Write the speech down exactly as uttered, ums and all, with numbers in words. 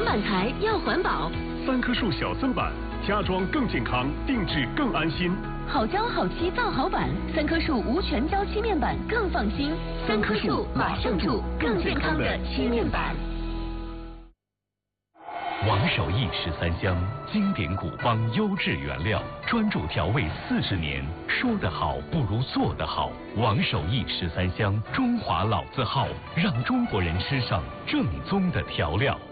环板材要环保。 三棵树小森板，家装更健康，定制更安心。 好胶好漆造好板，三棵树无全胶漆面板更放心。三棵树马上住更健康的漆面板。 王守义十三香，经典古方，优质原料，专注调味四十年。说得好不如做得好。王守义十三香，中华老字号，让中国人吃上正宗的调料。